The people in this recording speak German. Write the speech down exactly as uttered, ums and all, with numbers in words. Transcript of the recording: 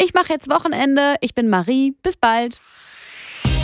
Ich mache jetzt Wochenende. Ich bin Marie. Bis bald.